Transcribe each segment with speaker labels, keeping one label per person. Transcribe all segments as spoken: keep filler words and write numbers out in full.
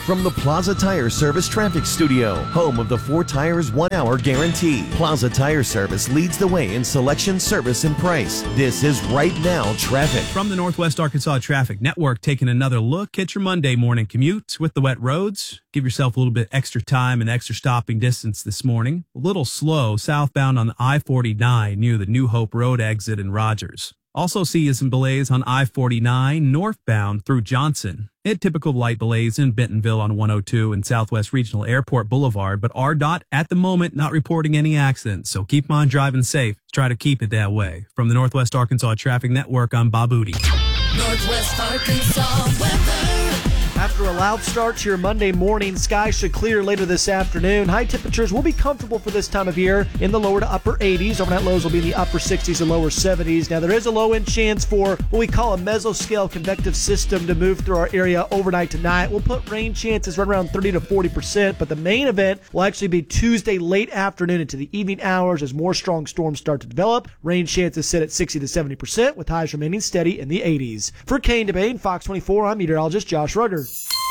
Speaker 1: from the Plaza Tire Service Traffic Studio, home of the four tires, one hour guarantee. Plaza Tire Service leads the way in selection, service, and price. This is Right Now Traffic.
Speaker 2: From the Northwest Arkansas Traffic Network, taking another look at your Monday morning commute with the wet roads. Give yourself a little bit extra time and extra stopping distance this morning. A little slow southbound on the I forty-nine near the New Hope Road exit in Rogers. Also see some delays on I forty-nine northbound through Johnson. And typical light delays in Bentonville on one oh two and Southwest Regional Airport Boulevard, but R D O T at the moment not reporting any accidents, so keep on driving safe. Try to keep it that way. From the Northwest Arkansas Traffic Network, I'm Bob Udi.
Speaker 3: Northwest Arkansas weather.
Speaker 4: After a loud start to your Monday morning, skies should clear later this afternoon. High temperatures will be comfortable for this time of year in the lower to upper eighties. Overnight lows will be in the upper sixties and lower seventies. Now, there is a low-end chance for what we call a mesoscale convective system to move through our area overnight tonight. We'll put rain chances right around thirty to forty percent, but the main event will actually be Tuesday late afternoon into the evening hours as more strong storms start to develop. Rain chances sit at sixty to seventy percent with highs remaining steady in the eighties. For Kane DeBane, Fox twenty-four, I'm meteorologist Josh Rugger.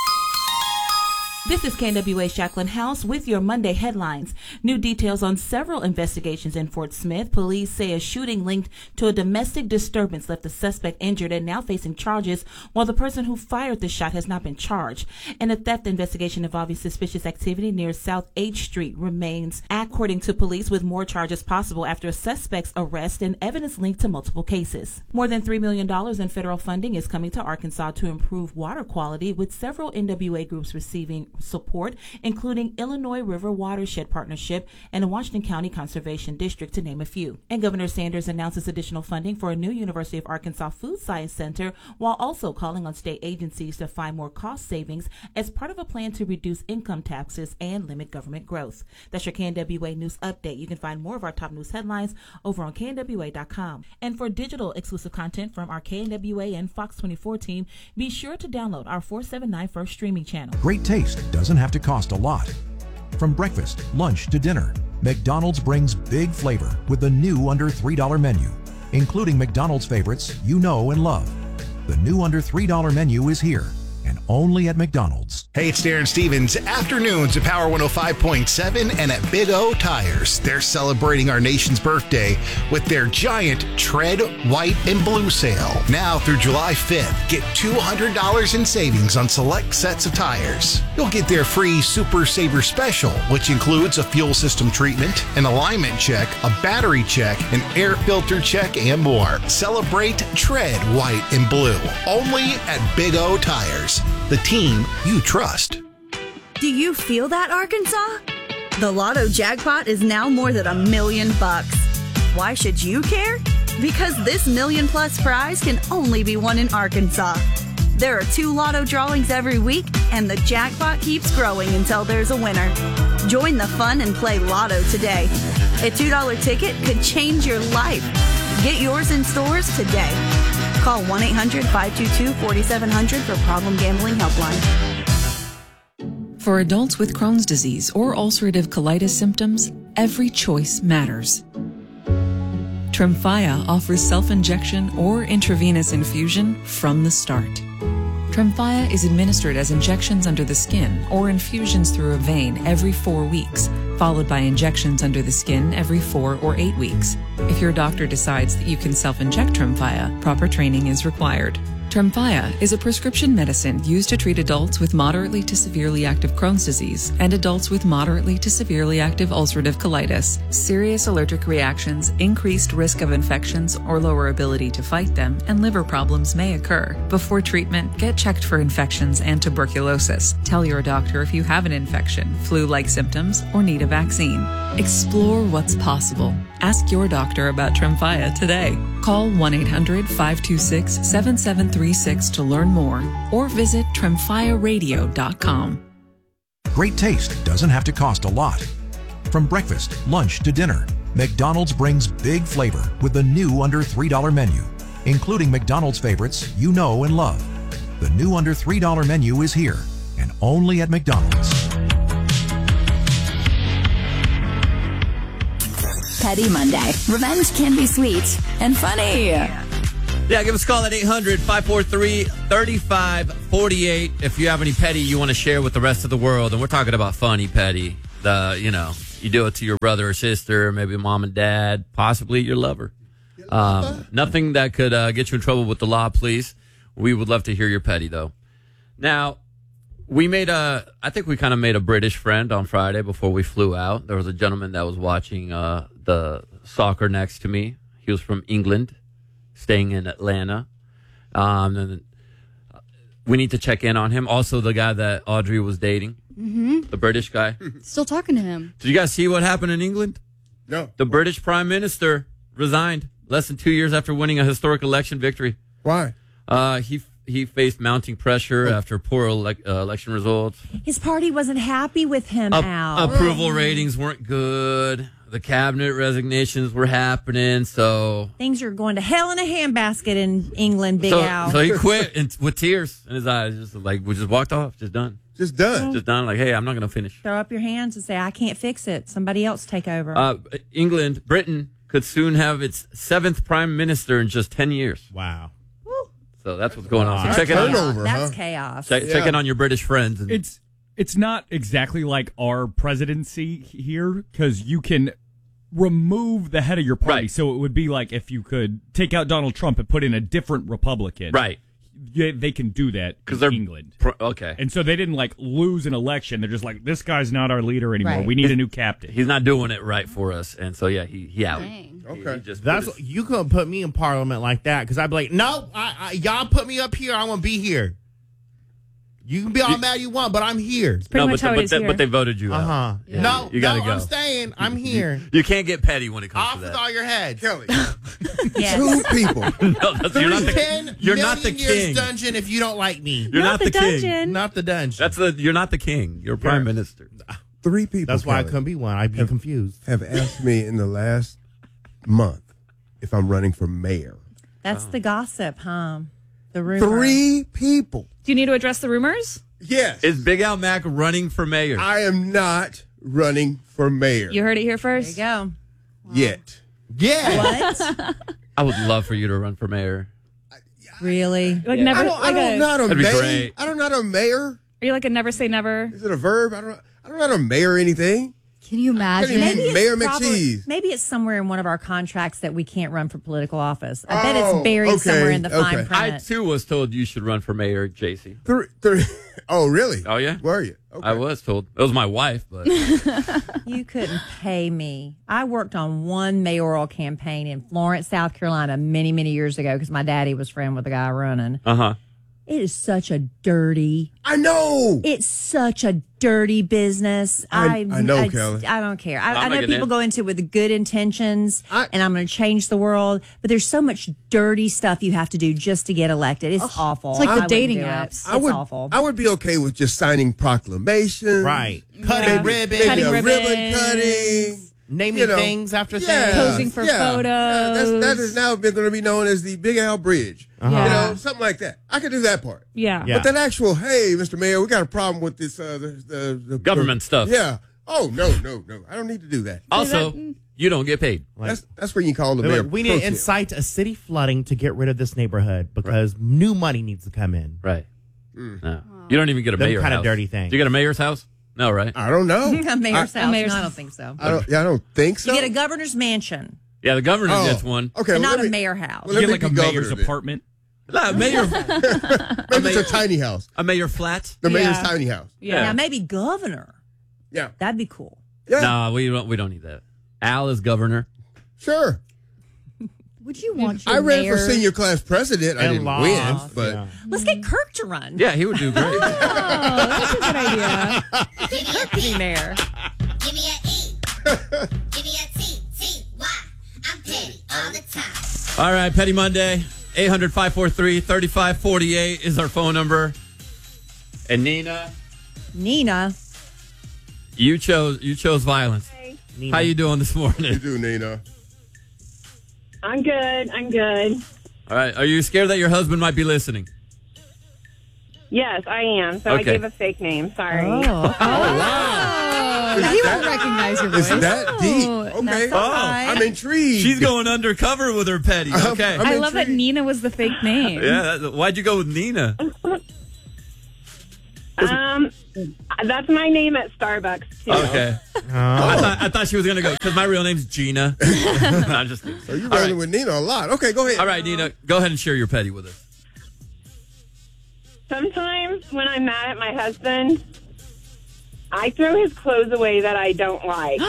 Speaker 5: This is K N W A Jacqueline House with your Monday headlines. New details on several investigations in Fort Smith. Police say a shooting linked to a domestic disturbance left the suspect injured and now facing charges, while the person who fired the shot has not been charged. And a theft investigation involving suspicious activity near South H Street remains, according to police, with more charges possible after a suspect's arrest and evidence linked to multiple cases. More than three million dollars in federal funding is coming to Arkansas to improve water quality, with several N W A groups receiving support, including Illinois River Watershed Partnership and the Washington County Conservation District, to name a few. And Governor Sanders announces additional funding for a new University of Arkansas Food Science Center, while also calling on state agencies to find more cost savings as part of a plan to reduce income taxes and limit government growth. That's your K N W A News Update. You can find more of our top news headlines over on K N W A dot com. And for digital exclusive content from our K N W A and Fox twenty-four team, be sure to download our four seventy-nine First streaming channel.
Speaker 6: Great taste doesn't have to cost a lot. From breakfast, lunch to dinner, McDonald's brings big flavor with the new under three dollar menu, including McDonald's favorites you know and love. The new under three dollar menu is here, and only at McDonald's.
Speaker 7: Hey, it's Darren Stevens. Afternoons at Power one oh five point seven and at Big O Tires. They're celebrating our nation's birthday with their giant Tread White and Blue sale. Now through July fifth, get two hundred dollars in savings on select sets of tires. You'll get their free Super Saver Special, which includes a fuel system treatment, an alignment check, a battery check, an air filter check, and more. Celebrate Tread White and Blue. Only at Big O Tires. The team you trust.
Speaker 8: Do you feel that, Arkansas? The Lotto jackpot is now more than a million bucks. Why should you care? Because this million plus prize can only be won in Arkansas. There are two Lotto drawings every week, and the jackpot keeps growing until there's a winner. Join the fun and play Lotto today. A two dollar ticket could change your life. Get yours in stores today. Call one eight hundred five two two four seven zero zero for Problem Gambling Helpline.
Speaker 9: For adults with Crohn's disease or ulcerative colitis symptoms, every choice matters. Tremfya offers self-injection or intravenous infusion from the start. Tremfya is administered as injections under the skin or infusions through a vein every four weeks, followed by injections under the skin every four or eight weeks. If your doctor decides that you can self-inject Tremfya, proper training is required. Tremfya is a prescription medicine used to treat adults with moderately to severely active Crohn's disease and adults with moderately to severely active ulcerative colitis. Serious allergic reactions, increased risk of infections or lower ability to fight them, and liver problems may occur. Before treatment, get checked for infections and tuberculosis. Tell your doctor if you have an infection, flu-like symptoms, or need a vaccine. Explore what's possible. Ask your doctor about Tremfya today. Call one eight hundred five two six seven seven three six to learn more or visit tremfya radio dot com.
Speaker 6: Great taste doesn't have to cost a lot. From breakfast, lunch to dinner, McDonald's brings big flavor with the new under three dollar menu, including McDonald's favorites you know and love. The new under three dollar menu is here, and only at McDonald's.
Speaker 3: Petty Monday. Revenge can be sweet and funny.
Speaker 10: Yeah, give us a call at eight hundred, five four three, three five four eight if you have any petty you want to share with the rest of the world. And we're talking about funny petty. The, you know, you do it to your brother or sister, maybe mom and dad, possibly your lover. Um, nothing that could uh, get you in trouble with the law, please. We would love to hear your petty, though. Now, we made a, I think we kind of made a British friend on Friday before we flew out. There was a gentleman that was watching uh, the soccer next to me. He was from England, staying in Atlanta. Um, and we need to check in on him. Also, the guy that Audrey was dating,
Speaker 11: Mm-hmm.
Speaker 10: the British guy.
Speaker 11: Still talking to him.
Speaker 10: Did you guys see what happened in England?
Speaker 12: No.
Speaker 10: The British Prime Minister resigned less than two years after winning a historic election victory.
Speaker 12: Why?
Speaker 10: Uh, he he faced mounting pressure after poor ele- uh, election results.
Speaker 13: His party wasn't happy with him,
Speaker 10: Up-
Speaker 13: Al.
Speaker 10: approval ratings weren't good. The cabinet resignations were happening, so
Speaker 13: Things are going to hell in a handbasket in England, Big
Speaker 10: so,
Speaker 13: Al.
Speaker 10: so he quit and, with tears in his eyes, just like we just walked off, just done,
Speaker 12: just done,
Speaker 10: just done. Like, hey, I'm not gonna finish.
Speaker 13: Throw up your hands and say, I can't fix it. Somebody else take over.
Speaker 10: Uh, England, Britain could soon have its seventh prime minister in just ten years.
Speaker 14: Wow.
Speaker 10: So that's what's going on. So
Speaker 13: That's
Speaker 10: check it out.
Speaker 13: chaos. That's chaos.
Speaker 10: Check, check in on your British friends. And
Speaker 14: It's it's not exactly like our presidency here because you can remove the head of your party.
Speaker 10: Right.
Speaker 14: So it would be like if you could take out Donald Trump and put in a different Republican.
Speaker 10: Right.
Speaker 14: Yeah, they can do that because
Speaker 10: they're
Speaker 14: England.
Speaker 10: Pro- okay.
Speaker 14: And so they didn't like lose an election. They're just like, this guy's not our leader anymore.
Speaker 10: Right.
Speaker 14: We need a new captain.
Speaker 10: He's not doing it right for us, and so yeah, he he out.
Speaker 15: Okay,
Speaker 10: just
Speaker 15: that's
Speaker 10: put
Speaker 15: you couldn't put me in parliament like that because I'd be like, no, I, I, y'all put me up here. I want to be here. You can be all mad you want, but I'm here.
Speaker 10: No, but, but, they, but they voted you
Speaker 15: Uh
Speaker 10: out.
Speaker 15: huh.
Speaker 10: Yeah.
Speaker 15: No,
Speaker 10: you gotta
Speaker 15: no,
Speaker 10: go.
Speaker 15: I'm staying. I'm here.
Speaker 10: You can't get petty when it comes
Speaker 15: Off
Speaker 10: to
Speaker 15: with
Speaker 10: that.
Speaker 15: all your heads, Kelly.
Speaker 12: Two people.
Speaker 10: No, that's, you're not the,
Speaker 15: ten
Speaker 10: you're not the
Speaker 15: million years
Speaker 10: king.
Speaker 15: dungeon if you don't like me.
Speaker 10: You're not, the, king.
Speaker 15: Not the dungeon.
Speaker 10: That's the. You're not the king. You're prime minister.
Speaker 12: Three people.
Speaker 15: That's why I
Speaker 12: Kelly,
Speaker 15: couldn't be one. I'd be
Speaker 12: have,
Speaker 15: confused.
Speaker 12: Have asked me in the last month if I'm running for mayor.
Speaker 13: That's the gossip, huh? The rumor.
Speaker 12: Three people.
Speaker 11: Do you need to address the rumors?
Speaker 12: Yes.
Speaker 10: Is Big Al Mac running for mayor?
Speaker 12: I am not running for mayor
Speaker 11: You heard it here first.
Speaker 13: There you go.
Speaker 12: yet.
Speaker 15: Yeah.
Speaker 13: What?
Speaker 10: I would love for you to run for mayor.
Speaker 13: Really?
Speaker 11: Like
Speaker 10: Yeah.
Speaker 11: never.
Speaker 12: I don't, I
Speaker 11: like
Speaker 12: don't
Speaker 11: a,
Speaker 12: know how to
Speaker 10: That'd be
Speaker 12: mayor.
Speaker 10: great.
Speaker 12: I don't know how to mayor.
Speaker 11: Are you like a never say never?
Speaker 12: Is it a verb? I don't. I don't know how to mayor anything.
Speaker 11: Can you imagine?
Speaker 12: Maybe
Speaker 13: it's
Speaker 12: Mayor
Speaker 13: probably-
Speaker 12: McCheese.
Speaker 13: Maybe it's somewhere in one of our contracts that we can't run for political office. I bet
Speaker 12: Oh,
Speaker 13: it's buried
Speaker 12: okay,
Speaker 13: somewhere in the fine
Speaker 12: okay.
Speaker 10: I
Speaker 13: print.
Speaker 10: too was told you should run for mayor, J C.
Speaker 12: Three, three. Oh, really?
Speaker 10: Oh yeah,
Speaker 12: Were you? Okay.
Speaker 10: I was told. It was my wife, but
Speaker 13: You couldn't pay me. I worked on one mayoral campaign in Florence, South Carolina, many, many years ago because my daddy was friend with the guy running.
Speaker 10: uh huh.
Speaker 13: It is such a dirty.
Speaker 12: I know.
Speaker 13: It's such a dirty business.
Speaker 12: I- I know,
Speaker 13: I,
Speaker 12: Kelly.
Speaker 13: I don't care. I,
Speaker 10: I'm
Speaker 13: I
Speaker 10: not
Speaker 13: know
Speaker 10: getting
Speaker 13: people
Speaker 10: in.
Speaker 13: go into it with good intentions,
Speaker 12: I-
Speaker 13: and I'm going to change the world. But there's so much dirty stuff you have to do just to get elected. It's awful.
Speaker 11: It's like the
Speaker 13: I wouldn't
Speaker 11: dating
Speaker 13: do it.
Speaker 11: apps.
Speaker 13: It's
Speaker 12: I would.
Speaker 13: awful.
Speaker 12: I would be okay with just signing proclamations.
Speaker 15: Right. Cutting
Speaker 11: Yeah.
Speaker 15: ribbons.
Speaker 12: Maybe
Speaker 11: Cutting
Speaker 12: a ribbon
Speaker 11: ribbons.
Speaker 12: cutting.
Speaker 15: Naming
Speaker 12: You know,
Speaker 15: things after
Speaker 12: Yeah,
Speaker 15: things.
Speaker 11: Posing for
Speaker 12: yeah,
Speaker 11: photos.
Speaker 12: Yeah, that's, that is now going to be known as the Big Al Bridge.
Speaker 15: Uh-huh.
Speaker 11: Yeah.
Speaker 12: You know, something like that. I could do that part.
Speaker 11: Yeah.
Speaker 15: Yeah.
Speaker 12: But that actual, hey, Mister Mayor, we got a problem with this, uh, the, the, the
Speaker 10: Government
Speaker 12: the-
Speaker 10: stuff.
Speaker 12: Yeah. Oh no, no, no. I don't need to do that.
Speaker 10: Also, you don't get paid.
Speaker 12: That's that's where you call the
Speaker 15: They're
Speaker 12: mayor.
Speaker 15: like, we need
Speaker 12: pro
Speaker 15: to
Speaker 12: tem.
Speaker 15: incite a city flooding to get rid of this neighborhood because new money needs to come in.
Speaker 10: Right.
Speaker 12: Mm.
Speaker 10: No. You don't even get a
Speaker 15: Them
Speaker 10: mayor
Speaker 15: kind of
Speaker 10: house.
Speaker 15: dirty things.
Speaker 10: Do you get a mayor's house? No, right?
Speaker 12: I don't know.
Speaker 13: a mayor's
Speaker 12: I,
Speaker 13: house.
Speaker 11: mayor's
Speaker 13: no, I
Speaker 11: house.
Speaker 13: don't think so.
Speaker 12: I don't. Yeah, I don't think so.
Speaker 13: You get a governor's mansion,
Speaker 10: Yeah, the governor
Speaker 12: Oh,
Speaker 10: gets one.
Speaker 12: Okay,
Speaker 13: but
Speaker 12: well,
Speaker 13: not
Speaker 12: let
Speaker 13: a
Speaker 12: me-
Speaker 13: mayor house.
Speaker 12: well,
Speaker 14: You
Speaker 12: let
Speaker 14: get
Speaker 12: me
Speaker 14: like a
Speaker 12: be governor
Speaker 14: mayor's
Speaker 12: then.
Speaker 14: apartment.
Speaker 10: No, mayor,
Speaker 12: Maybe it's a tiny house.
Speaker 10: a mayor flat.
Speaker 12: The mayor's
Speaker 11: Yeah.
Speaker 12: tiny house.
Speaker 11: Yeah.
Speaker 13: Now maybe governor.
Speaker 12: Yeah.
Speaker 13: That'd be cool.
Speaker 12: Yeah.
Speaker 10: No, we don't. We don't need that. Al is governor.
Speaker 12: Sure.
Speaker 13: Would you want your
Speaker 12: I ran
Speaker 13: mayor?
Speaker 12: for senior class president. I
Speaker 15: And
Speaker 12: didn't
Speaker 15: lost,
Speaker 12: win, but
Speaker 15: yeah.
Speaker 13: Let's get Kirk to run.
Speaker 10: Yeah, he would do great.
Speaker 11: Oh, that's a good idea.
Speaker 13: Kirk could be mayor.
Speaker 3: Give me an E. Give me a T. T. Y. I'm petty all the time.
Speaker 10: All right, Petty Monday. eight hundred, five four three, three five four eight is our phone number. And Nina,
Speaker 13: Nina.
Speaker 10: you chose you chose violence.
Speaker 15: Nina.
Speaker 10: How you doing this
Speaker 12: you
Speaker 10: morning?
Speaker 12: do, Nina.
Speaker 16: I'm good. I'm good.
Speaker 10: All right, are you scared that your husband might be listening?
Speaker 16: Yes, I am. So I
Speaker 10: Okay.
Speaker 16: gave a fake name. Sorry.
Speaker 13: Oh.
Speaker 11: Oh, he would recognize your voice.
Speaker 12: It's that deep. Okay.
Speaker 11: That's all right.
Speaker 12: I'm intrigued.
Speaker 10: She's going undercover with her petty. Okay.
Speaker 11: I love that Nina was the fake name.
Speaker 10: Yeah. that- Why'd you go with Nina?
Speaker 16: Um, that's my name at Starbucks too.
Speaker 10: Okay. I thought I thought she was gonna go because my real name's Gina. No, I'm just kidding.
Speaker 12: So you're
Speaker 10: All
Speaker 12: running
Speaker 10: right.
Speaker 12: with Nina a lot. Okay, go ahead.
Speaker 10: All right, Nina, go ahead and share your petty with us.
Speaker 16: Sometimes when I'm mad at my husband, I throw his clothes away that I don't like.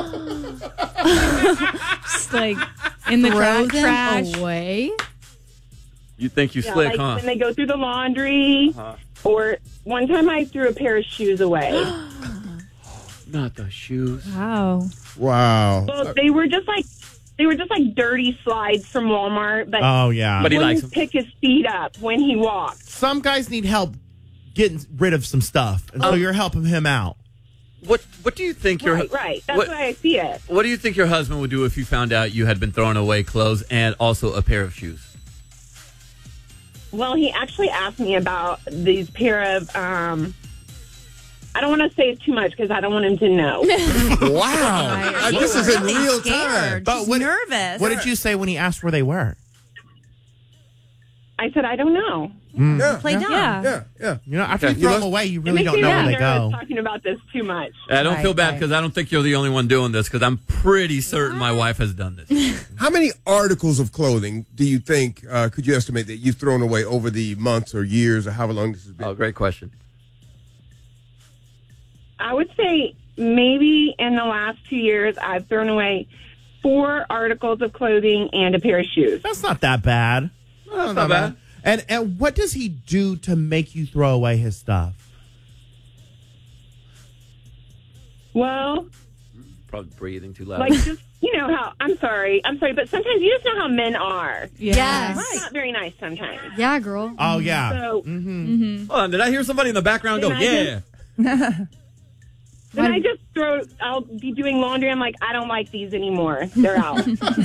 Speaker 11: Just like in the
Speaker 17: Throw
Speaker 11: tra-
Speaker 17: them
Speaker 11: trash.
Speaker 17: away.
Speaker 10: You think you
Speaker 16: Yeah,
Speaker 10: slick,
Speaker 16: like
Speaker 10: huh?
Speaker 16: when they go through the laundry,
Speaker 10: Uh-huh.
Speaker 16: or one time I threw a pair of shoes away.
Speaker 10: Not the shoes.
Speaker 11: Wow.
Speaker 12: Wow.
Speaker 16: Well, they were just like they were just like dirty slides from Walmart, but
Speaker 15: Oh, yeah.
Speaker 10: But he
Speaker 16: wouldn't
Speaker 10: likes them.
Speaker 16: pick his feet up when he walked.
Speaker 15: Some guys need help getting rid of some stuff, and so
Speaker 10: Um,
Speaker 15: you're helping him out.
Speaker 10: What What do you think your
Speaker 16: Right, right. That's
Speaker 10: what,
Speaker 16: why I see it.
Speaker 10: What do you think your husband would do if you found out you had been throwing away clothes and also a pair of shoes?
Speaker 16: Well, he actually asked me about these pair of. Um, I don't want to say too much because I don't want him to know.
Speaker 12: Wow. Uh, this is in real time.
Speaker 15: But
Speaker 13: She's
Speaker 15: what,
Speaker 13: nervous.
Speaker 15: what did you say when he asked where they were?
Speaker 16: I said I don't know.
Speaker 12: Yeah.
Speaker 13: Play dumb.
Speaker 11: Yeah.
Speaker 12: Yeah, yeah.
Speaker 15: You know, after
Speaker 10: Okay.
Speaker 15: you throw
Speaker 12: You
Speaker 15: them
Speaker 12: know-
Speaker 15: away, you
Speaker 16: It
Speaker 15: really
Speaker 16: makes
Speaker 15: don't
Speaker 16: me
Speaker 15: know where
Speaker 16: really
Speaker 15: they
Speaker 16: nervous
Speaker 15: go.
Speaker 16: talking about this too much.
Speaker 10: I don't
Speaker 13: Right,
Speaker 10: feel bad
Speaker 13: right.
Speaker 10: because I don't think you're the only one doing this because I'm pretty certain my wife has done this.
Speaker 12: How many articles of clothing do you think, uh, could you estimate that you've thrown away over the months or years or however long this has been?
Speaker 10: Oh, great question.
Speaker 16: I would say maybe in the last two years, I've thrown away four articles of clothing and a pair of shoes.
Speaker 15: That's not that bad.
Speaker 10: That's not bad.
Speaker 15: And and what does he do to make you throw away his stuff?
Speaker 16: Well,
Speaker 10: Probably breathing too loud.
Speaker 16: like just, you know how, I'm sorry, I'm sorry, but sometimes you just know how men are.
Speaker 17: Yes.
Speaker 16: It's not very nice sometimes.
Speaker 17: Yeah, girl.
Speaker 15: Oh, yeah.
Speaker 16: So
Speaker 15: Mm-hmm.
Speaker 10: Hold on, did I hear somebody in the background go,
Speaker 16: Then I
Speaker 10: yeah?
Speaker 16: then I just throw, I'll be doing laundry. I'm like, I don't like these anymore. They're out.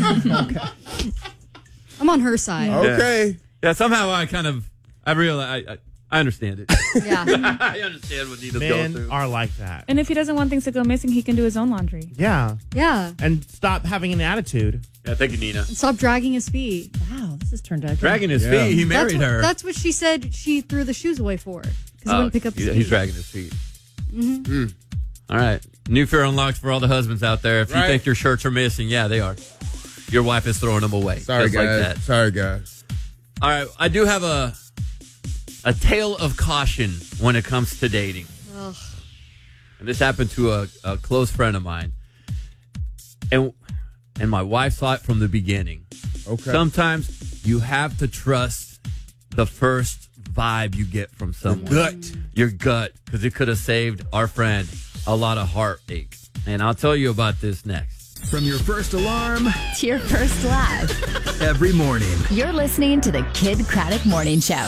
Speaker 17: I'm on her side.
Speaker 12: Okay.
Speaker 10: Yeah, somehow I kind of, I realize, I, I, I understand it.
Speaker 17: Yeah.
Speaker 10: I understand what Nina's going
Speaker 15: Men
Speaker 10: through.
Speaker 15: are like that.
Speaker 11: And if he doesn't want things to go missing, he can do his own laundry.
Speaker 15: Yeah.
Speaker 17: Yeah.
Speaker 15: And stop having an attitude.
Speaker 10: Yeah, thank you, Nina.
Speaker 17: Stop dragging his feet.
Speaker 13: Wow, this has turned out good.
Speaker 10: Dragging his
Speaker 12: Yeah.
Speaker 10: feet, he
Speaker 17: That's
Speaker 10: married
Speaker 17: what,
Speaker 10: her.
Speaker 17: that's what she said she threw the shoes away for. Because he
Speaker 10: Oh,
Speaker 17: wouldn't pick up his
Speaker 10: he's,
Speaker 17: feet.
Speaker 10: he's dragging his feet.
Speaker 17: Mm-hmm.
Speaker 10: All right. New fear unlocked for all the husbands out there. If you
Speaker 12: Right.
Speaker 10: think your shirts are missing, yeah, they are. Your wife is throwing them away.
Speaker 12: Sorry,
Speaker 10: just
Speaker 12: guys.
Speaker 10: like that.
Speaker 12: Sorry, guys.
Speaker 10: All right. I do have a a tale of caution when it comes to dating.
Speaker 17: Ugh.
Speaker 10: And this happened to a, a close friend of mine. And and my wife saw it from the beginning.
Speaker 12: Okay.
Speaker 10: Sometimes you have to trust the first vibe you get from someone.
Speaker 12: gut.
Speaker 10: Your gut, because it could have saved our friend a lot of heartache. And I'll tell you about this next.
Speaker 18: From your first alarm
Speaker 19: To your first laugh.
Speaker 18: every morning.
Speaker 19: You're listening to the Kid Craddock Morning Show.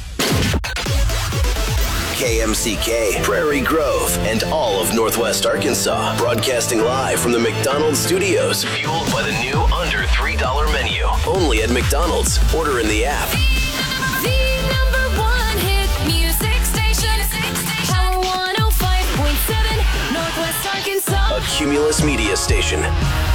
Speaker 20: K M C K, Prairie Grove, and all of Northwest Arkansas. Broadcasting live from the McDonald's studios. Fueled by the new under three dollar menu. Only at McDonald's. Order in the app.
Speaker 3: The number one hit music station. Power one oh five point seven, Northwest Arkansas.
Speaker 20: A Cumulus Media Station.